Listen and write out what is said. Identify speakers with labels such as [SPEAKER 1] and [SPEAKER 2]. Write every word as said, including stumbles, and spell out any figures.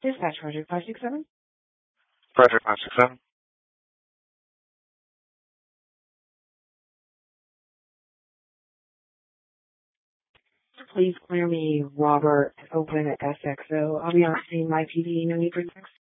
[SPEAKER 1] Dispatch Project five six seven.
[SPEAKER 2] Project five six seven.
[SPEAKER 1] Please clear me Robert Open at S X O. I'll be on scene, my P D, no need for text.